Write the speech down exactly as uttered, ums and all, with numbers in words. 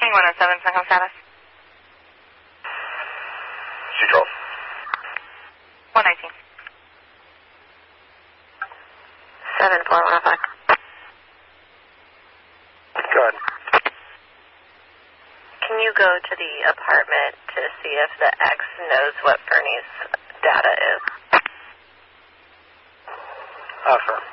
morning, one oh seven, Suncom status. Central. one nineteen. seven four one oh five. Go ahead. Can you go to the apartment to see if the X knows what Bernie's data is? Affirm.